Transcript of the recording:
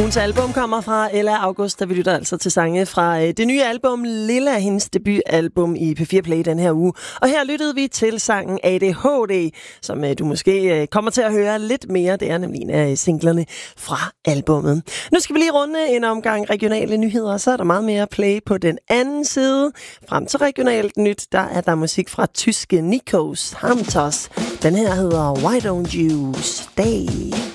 Ugens album kommer fra Ella August, der vi lytter altså til sange fra det nye album Lilla, hendes debutalbum i P4 Play den her uge. Og her lyttede vi til sangen ADHD, som du måske kommer til at høre lidt mere. Det er nemlig en af singlerne fra albummet. Nu skal vi lige runde en omgang regionale nyheder, og så er der meget mere play på den anden side. Frem til regionalt nyt, der er der musik fra tyske Nikos Hamtos. Den her hedder Why Don't You Stay?